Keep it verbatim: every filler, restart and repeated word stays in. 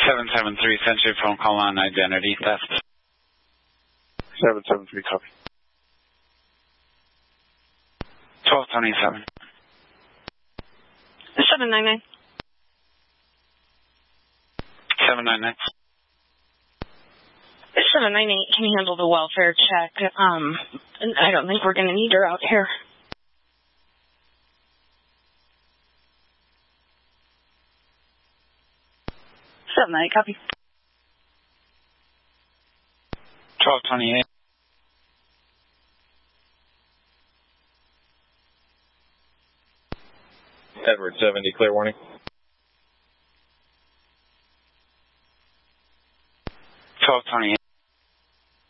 seven seven three, sensor phone call on identity theft. seven seven three, copy. twelve twenty-seven. seven nine nine. seven nine nine. seven nine eight, can you handle the welfare check? Um, I don't think we're going to need her out here. seven nine eight, copy. twelve twenty-eight. Edward seventy, clear warning.